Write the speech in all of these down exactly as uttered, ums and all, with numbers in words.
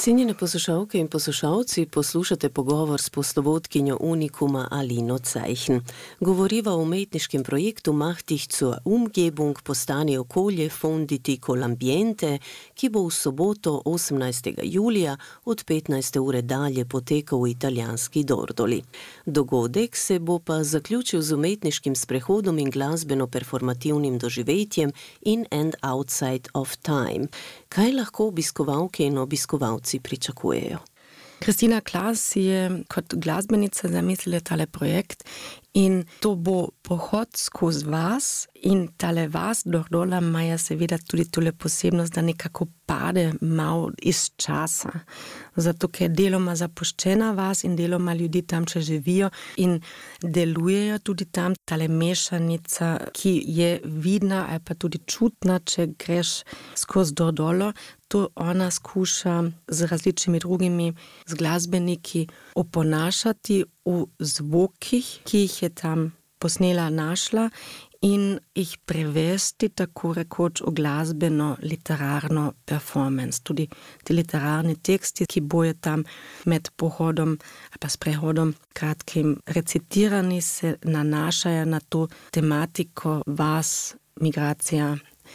Cenjene poslušalke in poslušalci, poslušate pogovor s poslovodkinjo Unikuma Alino Zeichen. Govoriva o umetniškem projektu Mach dich zur Umgebung, postani okolje, fonditi col ambiente, ki bo v soboto osemnajstega julija od petnajste ure dalje potekal v italijanski Dordoli. Dogodek se bo pa zaključil z umetniškim sprehodom in glasbeno-performativnim doživetjem In and Outside of Time. Kaj lahko obiskovalke in obiskovalci pričakujejo? Kristina Klas je kot glasbenica zamislila tale projekt in to bo pohod skozi vas in tale vas Dordola ima seveda tudi tole posebnost, da nekako pade malo iz časa. Zato, ker deloma zapuščena vas in deloma ljudi tam še živijo in delujejo tudi tam tale mešanica, ki je vidna ali pa tudi čutna, če greš skozi Dordolo. To ona skuša z različnimi drugimi z glasbeniki oponašati v zvokih, ki jih je tam posnela našla in jih prevesti tako rekoč v glasbeno literarno performance. Tudi ti literarni teksti, ki bojo tam med pohodom ali pa sprehodom kratkim recitirani, se nanašajo na to tematiko vas, migracija,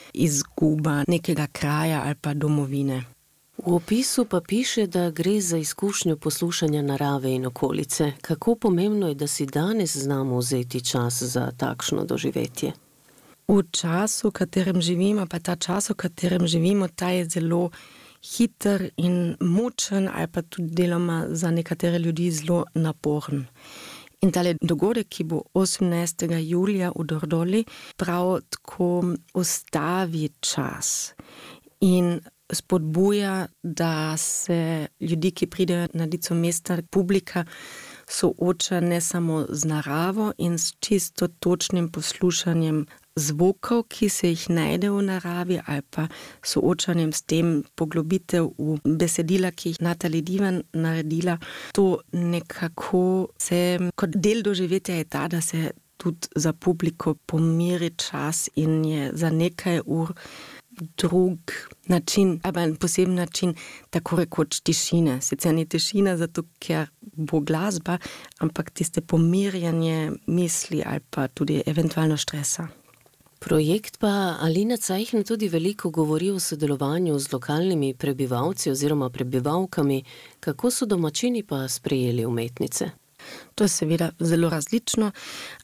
izguba nekega kraja ali pa domovine. V opisu pa piše, da gre za izkušnjo poslušanja narave in okolice. Kako pomembno je, da si danes znamo vzeti čas za takšno doživetje? V času, v katerem živimo, pa ta čas, v katerem živimo, ta je zelo hiter in mučen ali pa tudi deloma za nekatere ljudi zelo naporen. In tale dogodek, ki bo osemnajstega julija v Dordoli, prav tako ustavi čas in spodbuja, da se ljudi, ki pridejo na lico mesta, publika, sooča ne samo z naravo in s čisto točnim poslušanjem zvokov, ki se jih najde v naravi, ali pa soočanjem s tem poglobitev v besedila, ki jih Natalie Divan naredila. To nekako se, kot del doživetja je ta, da se tudi za publiko pomiri čas in je za nekaj ur drug način, ali poseben način, tako rekoč tišine. Sicer ni tišina, zato ker bo glasba, ampak tiste pomirjanje misli ali pa tudi eventualno stresa. Projekt pa Alina Zeichen tudi veliko govori o sodelovanju z lokalnimi prebivalci oziroma prebivalkami. Kako so domačini pa sprejeli umetnice? To je seveda zelo različno,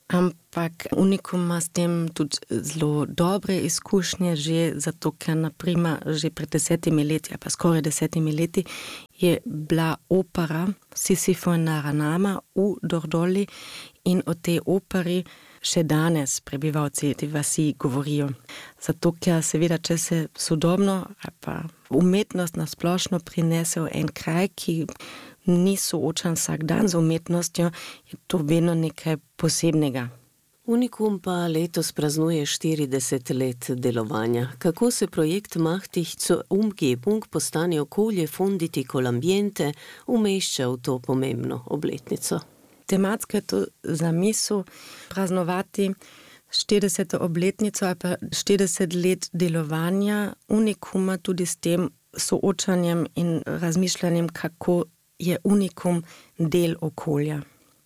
ampak Unikum ima s tem tudi zelo dobre izkušnje, že zato, ker naprimer že pred desetimi leti, ali pa skoraj desetimi leti, je bila opera Sisifo in Naranama v Dordoli in o tej operi še danes prebivalci te vasi govorijo. Zato, ker seveda, če se sodobno ali pa umetnost na splošno prinese v en kraj, ki ni soočan vsak dan z umetnostjo, je to vedno nekaj posebnega. Unikum pa letos praznuje štirideset let delovanja. Kako se projekt Mach dich zur Umgebung, postani okolje, fonditi col ambiente, umešča v to pomembno obletnico? Tematsko je to zamisel praznovati štirideseto obletnico ali pa štirideset let delovanja Unikuma, tudi s tem soočanjem in razmišljanjem, kako je Unikum del okolja.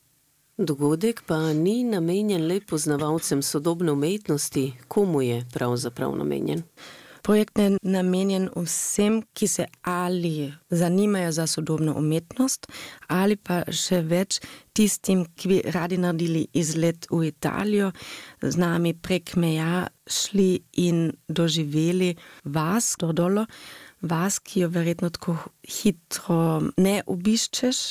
Dogodek pa ni namenjen le poznavalcem sodobne umetnosti. Komu je pravzaprav namenjen? Projekt je namenjen vsem, ki se ali zanimajo za sodobno umetnost, ali pa še več tistim, ki bi radi naredili izlet v Italijo, z nami prek meja šli in doživeli vas, Dordolo, vas, ki jo verjetno tako hitro ne obiščeš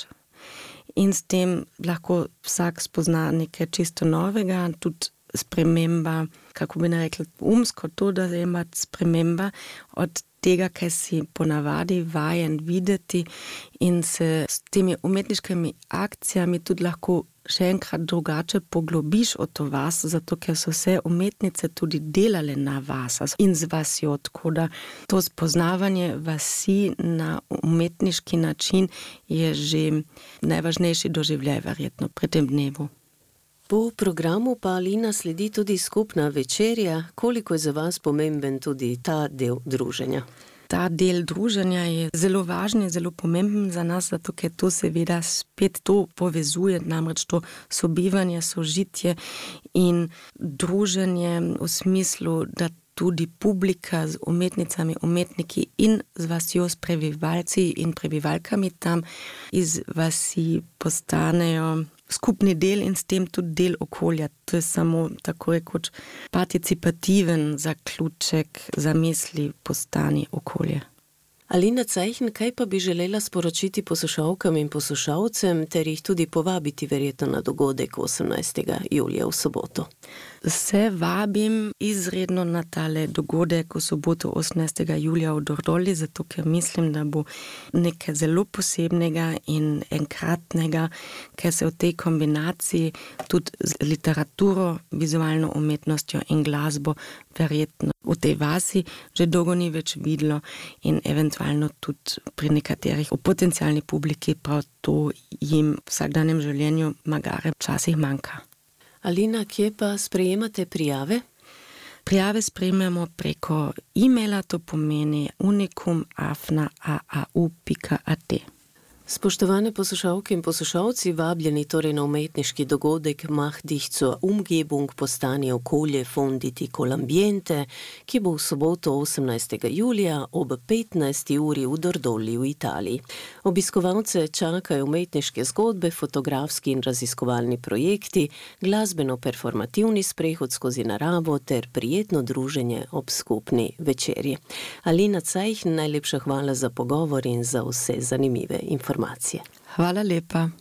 in s tem lahko vsak spozna nekaj čisto novega, tudi sprememba, kako bi ne rekla, umsko to, da je ima sprememba od tega, kaj si ponavadi vajen videti in se s temi umetniškimi akcijami tudi lahko še enkrat drugače poglobiš o to vas, zato ker so vse umetnice tudi delale na vas in z vasjo, tako da to spoznavanje vasi na umetniški način je že najvažnejši doživljaj verjetno pri tem dnevu. Po programu pa Alina sledi tudi skupna večerja. Koliko je za vas pomemben tudi ta del druženja? Ta del druženja je zelo važen, je zelo pomemben za nas, zato ker to seveda spet to povezuje, namreč to sobivanje, sožitje in druženje v smislu, da tudi publika z umetnicami, umetniki in z vasjo, s prebivalci in prebivalkami tam iz vasi postanejo skupni del in s tem tudi del okolja. To je samo tako rekoč participativen zaključek zamisli postani okolje. Alina Zeichen, kaj pa bi želela sporočiti poslušalkam in poslušalcem ter jih tudi povabiti verjetno na dogodek osemnajstega julija v soboto? Se vabim izredno na tale dogodek v soboto osemnajstega julija v Dordoli, zato ker mislim, da bo nekaj zelo posebnega in enkratnega, ker se v tej kombinaciji tudi z literaturo, vizualno umetnostjo in glasbo verjetno v tej vasi že dolgo ni več videlo in eventualno tudi pri nekaterih v potencialni publiki prav to jim v vsakdanjem življenju magare včasih manjka. Alina, kje pa sprejemate prijave? Prijave sprejemamo preko e-maila, to pomeni unikum afna a a u pika a t. Spoštovane poslušalke in poslušalci, vabljeni torej na umetniški dogodek Mach dich zur Umgebung, postani okolje, fonditi col ambiente, ki bo v soboto osemnajstega julija ob petnajsti uri v Dordoli v Italiji. Obiskovalce čakajo umetniške zgodbe, fotografski in raziskovalni projekti, glasbeno-performativni sprehod skozi naravo ter prijetno druženje ob skupni večerji. Alina Zeichen, najlepša hvala za pogovor in za vse zanimive informacije. Hvala lepa.